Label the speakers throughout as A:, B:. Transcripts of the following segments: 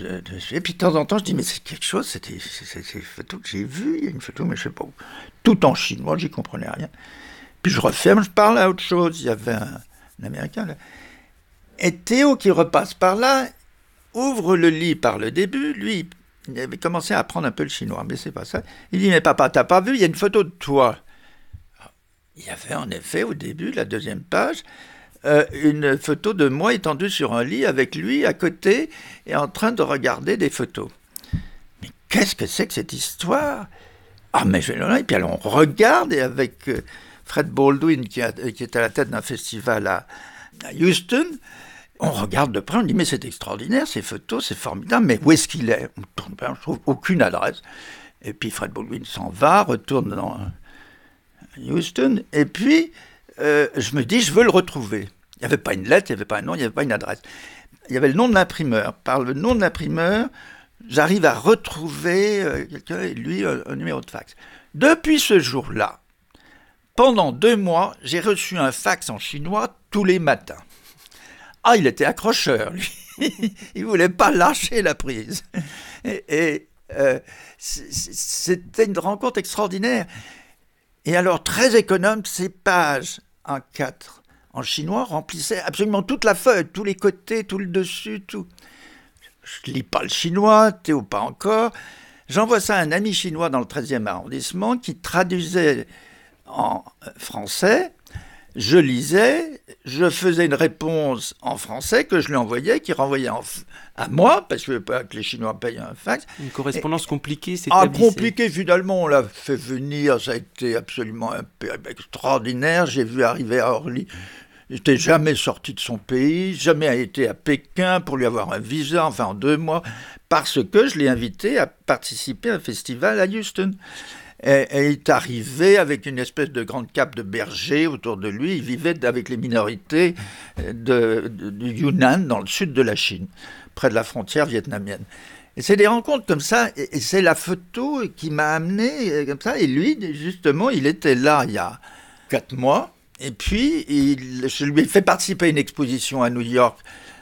A: Et puis de temps en temps, je dis, mais c'est quelque chose, c'est une photo que j'ai vue, il y a une photo, mais je sais pas où. Tout en chinois, j'y comprenais rien. Puis je referme, je parle à autre chose. Il y avait un Américain là. Et Théo qui repasse par là, ouvre le lit par le début, lui, il avait commencé à apprendre un peu le chinois, mais c'est pas ça. Il dit, mais papa, t'as pas vu, il y a une photo de toi. Il y avait en effet au début, la deuxième page, une photo de moi étendu sur un lit avec lui à côté et en train de regarder des photos. Mais qu'est-ce que c'est que cette histoire? Ah, mais je et puis alors on regarde et avec Fred Baldwin qui est à la tête d'un festival à Houston, on regarde de près, on dit mais c'est extraordinaire ces photos, c'est formidable, mais où est-ce qu'il est? On tourne pas, je trouve aucune adresse. Et puis Fred Baldwin s'en va, retourne dans Houston, et puis je me dis je veux le retrouver. Il n'y avait pas une lettre, il n'y avait pas un nom, il n'y avait pas une adresse. Il y avait le nom de l'imprimeur. Par le nom de l'imprimeur, j'arrive à retrouver quelqu'un et lui un numéro de fax. Depuis ce jour-là, pendant 2 mois, j'ai reçu un fax en chinois tous les matins. Ah, il était accrocheur, lui. Il ne voulait pas lâcher la prise. Et c'était une rencontre extraordinaire. Et alors, très économe, ces pages en 4 en chinois remplissaient absolument toute la feuille, tous les côtés, tout le dessus, tout. Je ne lis pas le chinois, Théo pas encore. J'envoie ça à un ami chinois dans le 13e arrondissement qui traduisait en français. Je lisais, je faisais une réponse en français que je lui envoyais, qui renvoyait à moi, parce que je ne veux pas que les Chinois payent un fax.
B: Une correspondance compliquée s'établissait.
A: Compliquée, finalement, on l'a fait venir, ça a été absolument extraordinaire. J'ai vu arriver à Orly. Il n'était jamais sorti de son pays, jamais été à Pékin pour lui avoir un visa, enfin en 2 mois, parce que je l'ai invité à participer à un festival à Houston. Et il est arrivé avec une espèce de grande cape de berger autour de lui. Il vivait avec les minorités du Yunnan, dans le sud de la Chine, près de la frontière vietnamienne. Et c'est des rencontres comme ça, et c'est la photo qui m'a amené comme ça. Et lui, justement, il était là il y a 4 mois. Et puis, je lui ai fait participer à une exposition à New York,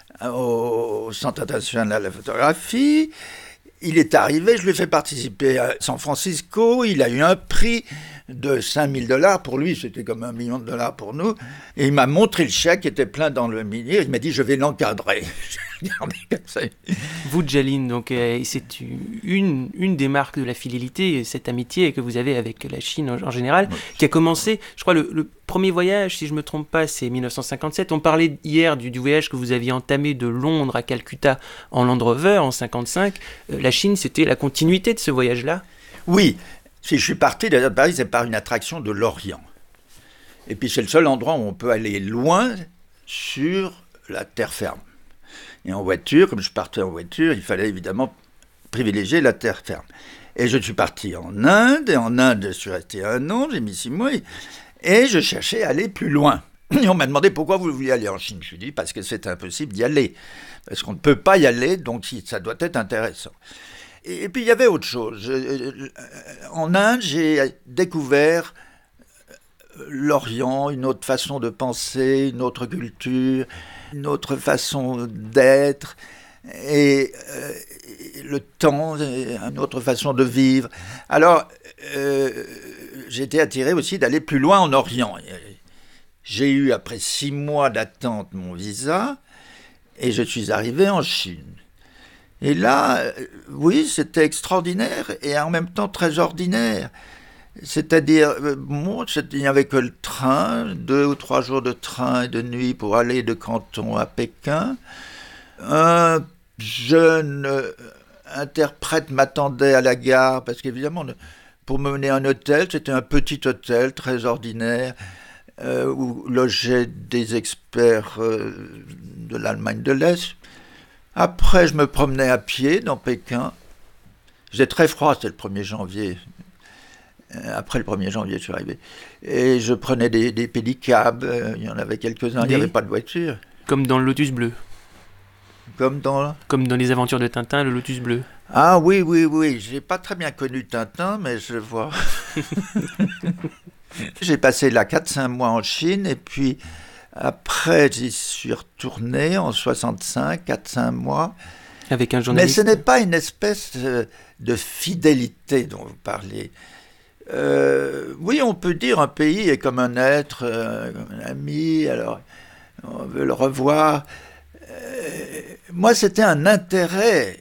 A: au Centre international de la photographie. Il est arrivé, je lui ai fait participer à San Francisco, il a eu un prix de $5 000, pour lui c'était comme $1 million pour nous, et il m'a montré le chèque qui était plein dans le milieu, il m'a dit je vais l'encadrer. J'ai regardé comme ça.
B: Vous, Djaline, donc, c'est une des marques de la fidélité, cette amitié que vous avez avec la Chine en général, oui. Qui a commencé, je crois, le premier voyage, si je ne me trompe pas, c'est 1957. On parlait hier du voyage que vous aviez entamé de Londres à Calcutta en Land Rover en 1955. La Chine, c'était la continuité de ce voyage-là?
A: Oui. Si je suis parti de Paris, c'est par une attraction de l'Orient. Et puis c'est le seul endroit où on peut aller loin sur la terre ferme. Et en voiture, comme je partais en voiture, il fallait évidemment privilégier la terre ferme. Et je suis parti en Inde, et en Inde, je suis resté 1 an, j'ai mis 6 mois, et je cherchais à aller plus loin. Et on m'a demandé pourquoi vous vouliez aller en Chine. Je lui ai dit parce que c'est impossible d'y aller. Parce qu'on ne peut pas y aller, donc ça doit être intéressant. Et puis il y avait autre chose. En Inde, j'ai découvert l'Orient, une autre façon de penser, une autre culture, une autre façon d'être, et le temps, une autre façon de vivre. Alors, j'ai été attiré aussi d'aller plus loin en Orient. J'ai eu, après 6 mois d'attente, mon visa, et je suis arrivé en Chine. Et là, oui, c'était extraordinaire et en même temps très ordinaire. C'est-à-dire, il n'y avait que le train, 2 ou 3 jours de train et de nuit pour aller de Canton à Pékin. Un jeune interprète m'attendait à la gare, parce qu'évidemment, pour me mener à un hôtel, c'était un petit hôtel très ordinaire, où logeaient des experts de l'Allemagne de l'Est. Après, je me promenais à pied dans Pékin. J'étais très froid, c'était le 1er janvier. Après le 1er janvier, je suis arrivé. Et je prenais des pédicabs, il y en avait quelques-uns, il n'y avait pas de voiture.
B: Comme dans le Lotus Bleu.
A: Comme dans
B: les aventures de Tintin, le Lotus Bleu.
A: Ah oui. Je n'ai pas très bien connu Tintin, mais je vois. J'ai passé là 4-5 mois en Chine, et puis après, j'y suis retourné en 65, 4-5 mois.
B: Avec un
A: Mais
B: journaliste.
A: ce n'est pas une espèce de fidélité dont vous parlez. Oui, on peut dire un pays est comme un être, comme un ami, alors on veut le revoir. Moi, c'était un intérêt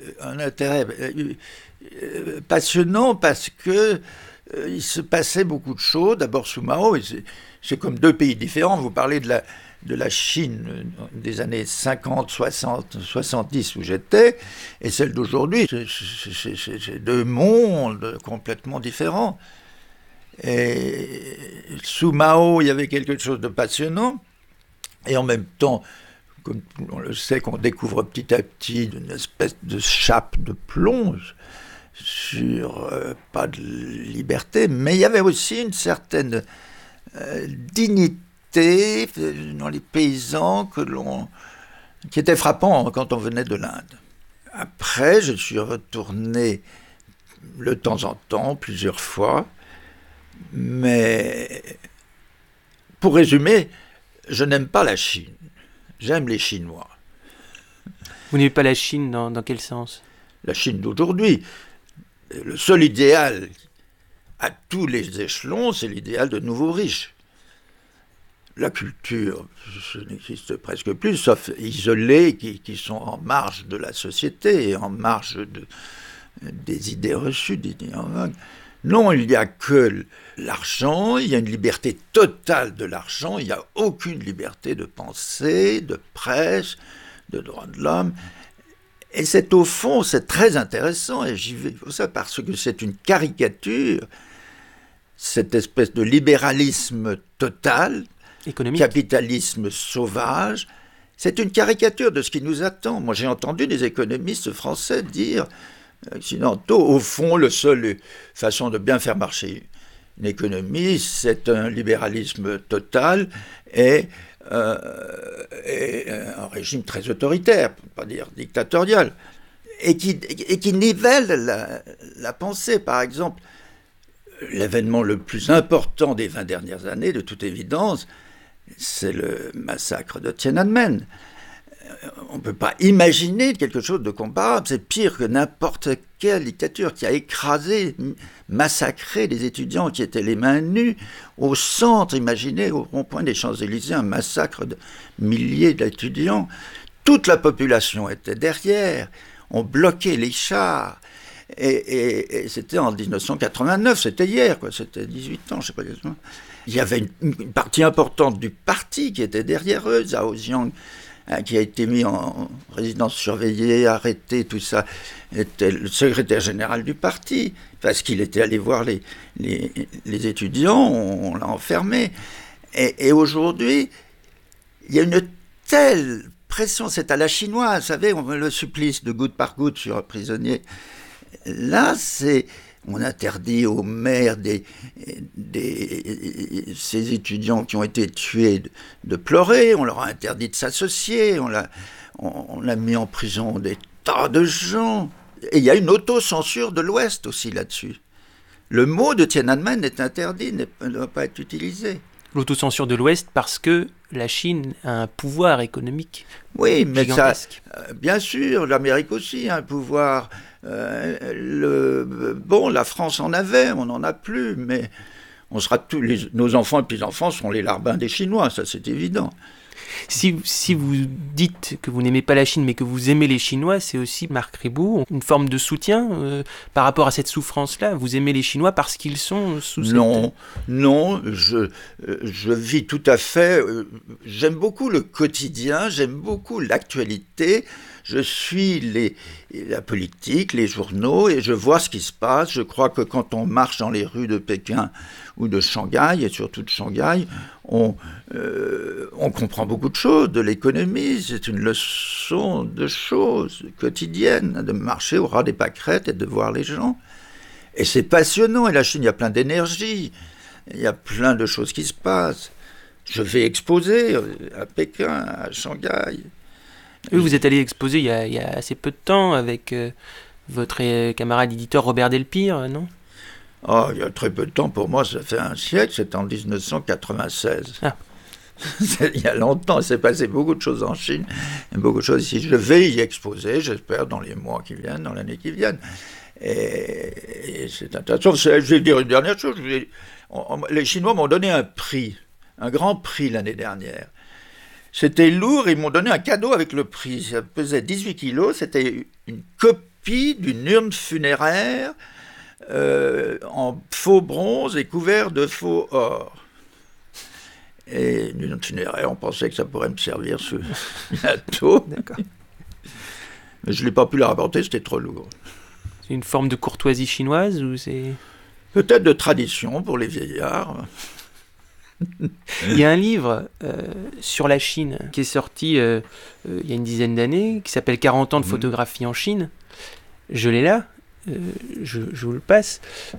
A: passionnant parce que il se passait beaucoup de choses. D'abord sous Mao, c'est comme deux pays différents. Vous parlez de la Chine des années 50, 60, 70 où j'étais, et celle d'aujourd'hui. C'est deux mondes complètement différents. Et sous Mao, il y avait quelque chose de passionnant, et en même temps, comme on le sait, qu'on découvre petit à petit une espèce de chape de plomb sur pas de liberté, mais il y avait aussi une certaine dignité dans les paysans qui était frappant quand on venait de l'Inde. Après, je suis retourné de temps en temps, plusieurs fois, mais pour résumer, je n'aime pas la Chine. J'aime les Chinois.
B: Vous n'aimez pas la Chine dans quel sens?
A: La Chine d'aujourd'hui. Le seul idéal à tous les échelons, c'est l'idéal de nouveaux riches. La culture, ça n'existe presque plus, sauf isolés qui sont en marge de la société et en marge des idées reçues, des idées en vogue. Non, il n'y a que l'argent, il y a une liberté totale de l'argent, il n'y a aucune liberté de pensée, de presse, de droits de l'homme. Et c'est au fond, c'est très intéressant, et j'y vais pour ça, parce que c'est une caricature, cette espèce de libéralisme total,
B: économique,
A: capitalisme sauvage, c'est une caricature de ce qui nous attend. Moi, j'ai entendu des économistes français dire, occidentaux, au fond, la seule façon de bien faire marcher une économie, c'est un libéralisme total et un régime très autoritaire, pour ne pas dire dictatorial, et qui nivelle la pensée. Par exemple, l'événement le plus important des 20 dernières années, de toute évidence, c'est le massacre de Tiananmen. On ne peut pas imaginer quelque chose de comparable. C'est pire que n'importe quelle dictature qui a écrasé, massacré les étudiants qui étaient les mains nues au centre. Imaginez au rond-point des Champs-Élysées un massacre de milliers d'étudiants. Toute la population était derrière. On bloquait les chars. Et c'était en 1989, c'était hier, quoi. C'était 18 ans, je ne sais pas exactement. Il y avait une partie importante du parti qui était derrière eux, Zhao Ziang, qui a été mis en résidence surveillée, arrêté, tout ça, était le secrétaire général du parti, parce qu'il était allé voir les étudiants, on l'a enfermé. Et aujourd'hui, il y a une telle pression, c'est à la chinoise, vous savez, on met le supplice de goutte par goutte sur un prisonnier. Là, on interdit aux mères ces étudiants qui ont été tués de pleurer, on leur a interdit de s'associer, on a mis en prison des tas de gens. Et il y a une autocensure de l'Ouest aussi là-dessus. Le mot de Tiananmen est interdit, ne doit pas être utilisé.
B: L'autocensure de l'Ouest parce que la Chine a un pouvoir économique
A: oui, mais
B: gigantesque.
A: Ça, bien sûr, l'Amérique aussi a un pouvoir. La France en avait, on n'en a plus, mais on sera nos enfants et petits-enfants seront les larbins des Chinois, ça c'est évident.
B: Si vous dites que vous n'aimez pas la Chine, mais que vous aimez les Chinois, c'est aussi, Marc Ribot, une forme de soutien par rapport à cette souffrance-là. Vous aimez les Chinois parce qu'ils sont sous cette...
A: Non, je vis tout à fait... j'aime beaucoup le quotidien, j'aime beaucoup l'actualité. Je suis la politique, les journaux, et je vois ce qui se passe. Je crois que quand on marche dans les rues de Pékin ou de Shanghai, et surtout de Shanghai, on comprend beaucoup de choses, de l'économie. C'est une leçon de choses quotidiennes, de marcher au ras des pâquerettes et de voir les gens. Et c'est passionnant. Et la Chine, il y a plein d'énergie. Il y a plein de choses qui se passent. Je vais exposer à Pékin, à Shanghai.
B: Oui, vous êtes allé exposer il y a assez peu de temps avec votre camarade éditeur Robert Delpire, non?
A: Il y a très peu de temps, pour moi, ça fait un siècle, c'est en 1996.
B: Ah.
A: Il y a longtemps, il s'est passé beaucoup de choses en Chine, et beaucoup de choses ici. Je vais y exposer, j'espère, dans les mois qui viennent, dans l'année qui vienne. Et c'est intéressant. Je vais dire une dernière chose. Les Chinois m'ont donné un prix, un grand prix l'année dernière. C'était lourd, ils m'ont donné un cadeau avec le prix. Ça pesait 18 kilos, c'était une copie d'une urne funéraire en faux bronze et couvert de faux or. Et une urne funéraire, on pensait que ça pourrait me servir bientôt.
B: D'accord.
A: Mais je ne l'ai pas pu la rapporter, c'était trop lourd.
B: C'est une forme de courtoisie chinoise ou c'est...
A: Peut-être de tradition pour les vieillards.
B: Il y a un livre sur la Chine qui est sorti il y a une dizaine d'années, qui s'appelle 40 ans de photographie en Chine. Je l'ai là, je vous le passe.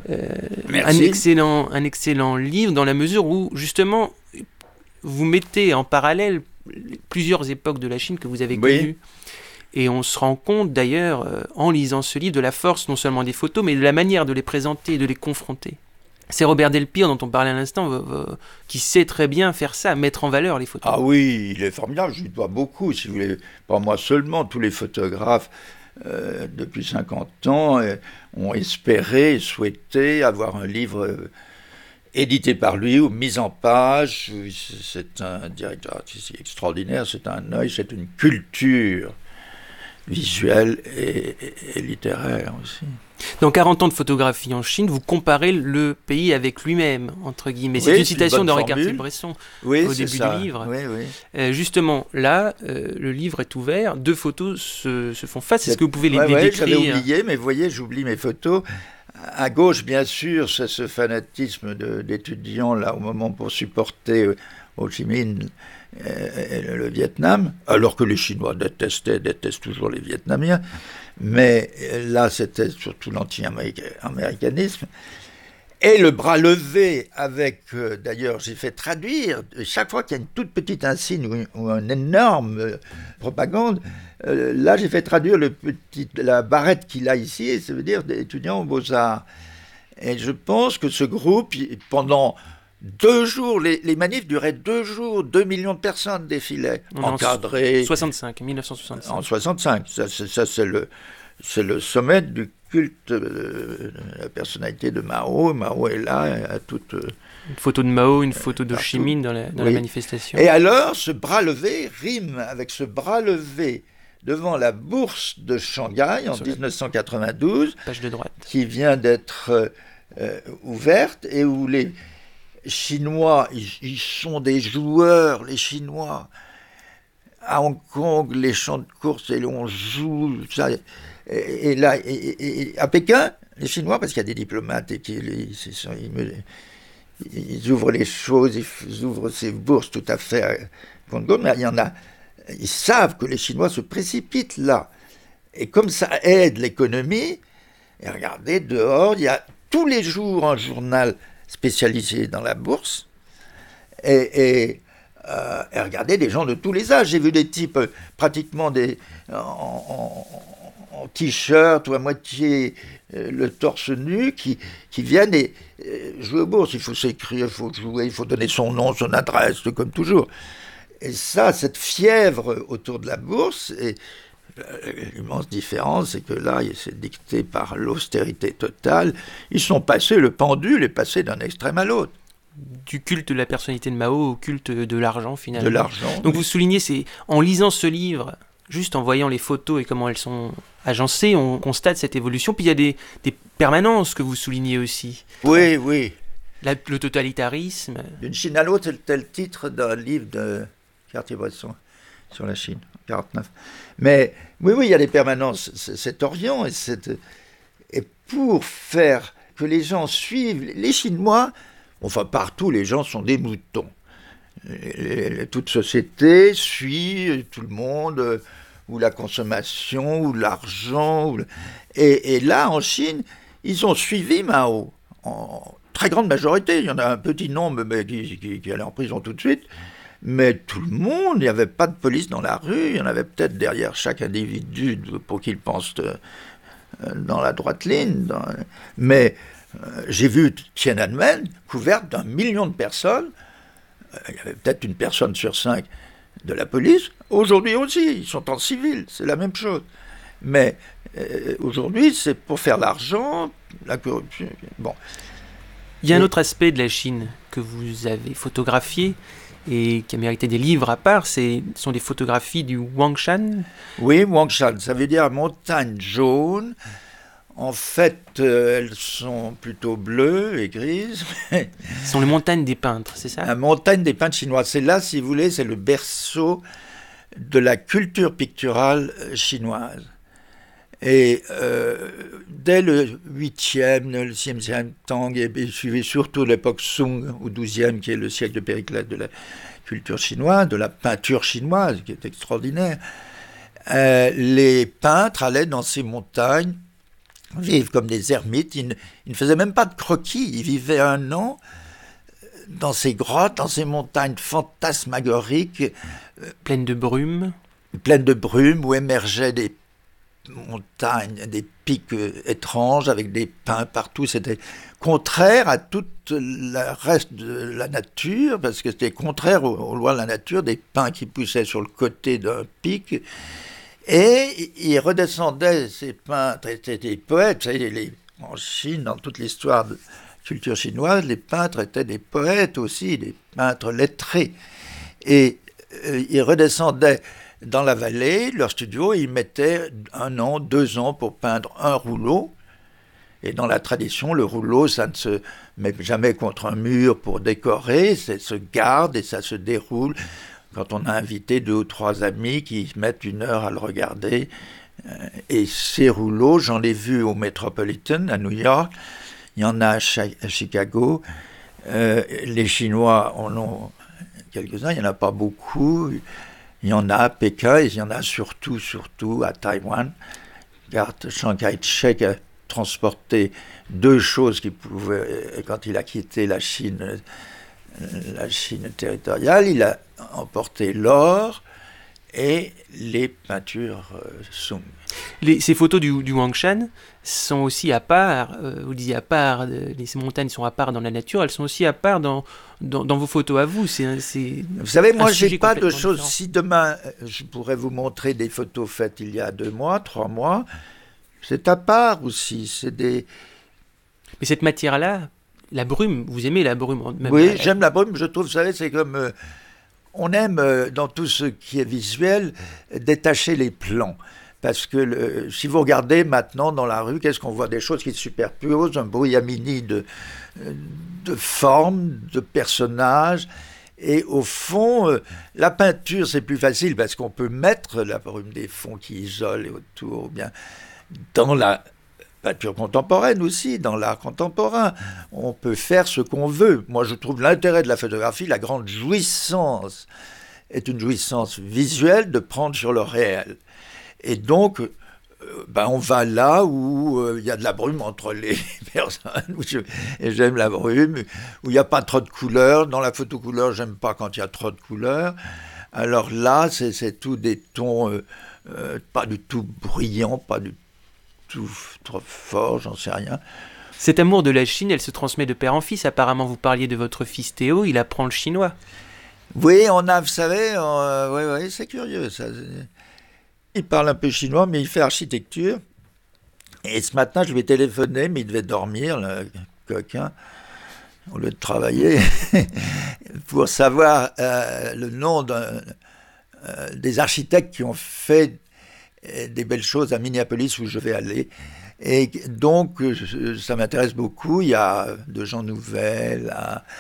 A: Merci.
B: Un excellent livre dans la mesure où, justement, vous mettez en parallèle plusieurs époques de la Chine que vous avez connues. Et on se rend compte d'ailleurs, en lisant ce livre, de la force non seulement des photos, mais de la manière de les présenter et de les confronter. C'est Robert Delpire, dont on parlait à l'instant, qui sait très bien faire ça, mettre en valeur les photos.
A: Ah oui, il est formidable, je lui dois beaucoup, si vous voulez. Pas moi seulement, tous les photographes depuis 50 ans ont espéré, souhaité avoir un livre édité par lui ou mis en page. C'est un directeur artistique extraordinaire, c'est un œil, c'est une culture visuelle et littéraire aussi.
B: Dans 40 ans de photographie en Chine, vous comparez le pays avec lui-même, entre guillemets. C'est une citation d'Henri Cartier-Bresson au début du livre. Justement, là, le livre est ouvert, 2 photos se font face. Est-ce que vous pouvez les décrire ?
A: J'avais oublié, mais vous voyez, j'oublie mes photos. À gauche, bien sûr, c'est ce fanatisme d'étudiants, là, au moment pour supporter Ho Chi Minh et le Vietnam, alors que les Chinois détestent toujours les Vietnamiens, mais là c'était surtout l'anti-américanisme. Et le bras levé avec, d'ailleurs j'ai fait traduire, chaque fois qu'il y a une toute petite insigne ou une énorme propagande, là j'ai fait traduire la barrette qu'il a ici, et ça veut dire des étudiants aux Beaux-Arts. Et je pense que ce groupe, pendant 2 jours, les manifs duraient 2 jours, 2 millions de personnes défilaient, encadrées.
B: 1965.
A: En 65, ça c'est le sommet du culte de la personnalité de Mao. Mao est là, à toute...
B: Une photo de Mao, une photo de Ho Chi Minh dans la manifestation.
A: Et alors, ce bras levé rime avec ce bras levé devant la bourse de Shanghai en 1992,
B: page de droite,
A: qui vient d'être ouverte et où les Chinois, ils sont des joueurs, les Chinois. À Hong Kong, les champs de course, et on joue, ça. Et là, à Pékin, les Chinois, parce qu'il y a des diplomates et ils ouvrent les choses, ils ouvrent ces bourses tout à fait à Hong Kong, mais il y en a, ils savent que les Chinois se précipitent là. Et comme ça aide l'économie, et regardez, dehors, il y a tous les jours un journal spécialisé dans la bourse, et regardez des gens de tous les âges. J'ai vu des types pratiquement en t-shirt ou à moitié le torse nu qui viennent jouer aux bourses. Il faut s'écrire, il faut jouer, il faut donner son nom, son adresse, comme toujours. Et ça, cette fièvre autour de la bourse, et l'immense différence, c'est que là, c'est dicté par l'austérité totale. Le pendule est passé d'un extrême à l'autre.
B: Du culte de la personnalité de Mao au culte de l'argent, finalement.
A: De l'argent.
B: Donc vous soulignez, en lisant ce livre, juste en voyant les photos et comment elles sont agencées, on constate cette évolution. Puis il y a des permanences que vous soulignez aussi.
A: Oui.
B: Le totalitarisme.
A: D'une Chine à l'autre, c'était le titre d'un livre de Cartier-Bresson sur la Chine, en 1949. Mais oui, il y a des permanences. Cet Orient, et pour faire que les gens suivent, les Chinois, enfin partout, les gens sont des moutons. Toute société suit tout le monde, ou la consommation, ou l'argent. Et là, en Chine, ils ont suivi Mao, en très grande majorité. Il y en a un petit nombre qui allait en prison tout de suite. Mais tout le monde, il n'y avait pas de police dans la rue, il y en avait peut-être derrière chaque individu pour qu'il pense dans la droite ligne. Mais j'ai vu Tiananmen couverte d'1 million de personnes il y avait peut-être une personne sur 5 de la police. Aujourd'hui aussi, ils sont en civil, c'est la même chose. Mais aujourd'hui, c'est pour faire l'argent, la corruption. Bon.
B: Il y a un autre aspect de la Chine que vous avez photographié et qui a mérité des livres à part, ce sont des photographies du Huangshan.
A: Oui, Huangshan, ça veut dire montagne jaune. En fait, elles sont plutôt bleues et grises.
B: Ce sont les montagnes des peintres, c'est ça?
A: La montagne des peintres chinois. C'est là, si vous voulez, c'est le berceau de la culture picturale chinoise. Et dès le 8e, le 6e Tang, et suivi surtout l'époque Song, au 12e, qui est le siècle de Périclès de la culture chinoise, de la peinture chinoise, qui est extraordinaire, les peintres allaient dans ces montagnes, vivre comme des ermites. Ils ne faisaient même pas de croquis, ils vivaient 1 an dans ces grottes, dans ces montagnes fantasmagoriques.
B: Pleines de brume.
A: Pleines de brume, où émergeaient des montagnes, des pics étranges avec des pins partout. C'était contraire à tout le reste de la nature, parce que c'était contraire aux lois de la nature, des pins qui poussaient sur le côté d'un pic. Et ils redescendaient, ces peintres étaient des poètes. Vous savez, en Chine, dans toute l'histoire de la culture chinoise, les peintres étaient des poètes aussi, des peintres lettrés. Et ils redescendaient dans la vallée, leur studio, ils mettaient 1 an, 2 ans pour peindre un rouleau. Et dans la tradition, le rouleau, ça ne se met jamais contre un mur pour décorer, ça se garde et ça se déroule. Quand on a invité 2 ou 3 amis qui mettent 1 heure à le regarder. Et ces rouleaux, j'en ai vu au Metropolitan, à New York. Il y en a à Chicago. Les Chinois en ont quelques-uns, il n'y en a pas beaucoup. Il y en a à Pékin, et il y en a surtout à Taïwan. Car Chiang Kai-shek a transporté 2 choses qu'il pouvait, quand il a quitté la Chine territoriale. Il a emporté l'or et les peintures Song.
B: Ces photos du Huangshan sont aussi à part, vous disiez à part, ces montagnes sont à part dans la nature, elles sont aussi à part dans vos photos à vous.
A: Vous savez, moi, je n'ai pas de choses. Différent. Si demain, je pourrais vous montrer des photos faites il y a 2 mois, 3 mois, c'est à part aussi. Mais
B: cette matière-là, la brume, vous aimez la brume?
A: Oui, j'aime la brume, je trouve, vous savez, c'est comme... on aime, dans tout ce qui est visuel, détacher les plans. Parce que si vous regardez maintenant dans la rue, qu'est-ce qu'on voit? Des choses qui se superposent, un brouillamini de formes, de personnages. Et au fond, la peinture, c'est plus facile parce qu'on peut mettre la brume des fonds qui isolent autour, ou bien dans la peinture contemporaine aussi, dans l'art contemporain. On peut faire ce qu'on veut. Moi, je trouve l'intérêt de la photographie, la grande jouissance est une jouissance visuelle de prendre sur le réel. Et donc, on va là où il y a de la brume entre les personnes, et j'aime la brume, où il n'y a pas trop de couleurs. Dans la photo couleur, j'aime pas quand il y a trop de couleurs. Alors là, c'est tout des tons pas du tout brillants, pas du tout trop forts, j'en sais rien.
B: Cet amour de la Chine, elle se transmet de père en fils. Apparemment, vous parliez de votre fils Théo, il apprend le chinois.
A: Oui, vous savez, oui, c'est curieux ça. Il parle un peu chinois, mais il fait architecture. Et ce matin, je lui ai téléphoné, mais il devait dormir, le coquin, au lieu de travailler, pour savoir le nom des architectes qui ont fait des belles choses à Minneapolis, où je vais aller. Et donc, ça m'intéresse beaucoup. Il y a de gens nouvelles,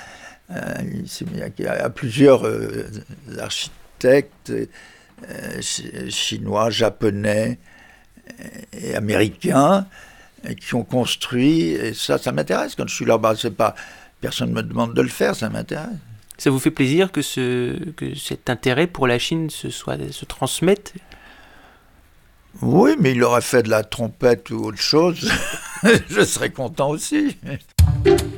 A: il y a plusieurs architectes chinois, japonais et américains qui ont construit, et ça m'intéresse. Quand je suis là-bas, personne ne me demande de le faire, ça m'intéresse.
B: Ça vous fait plaisir que cet intérêt pour la Chine se transmette?
A: Oui, mais il aurait fait de la trompette ou autre chose, je serais content aussi.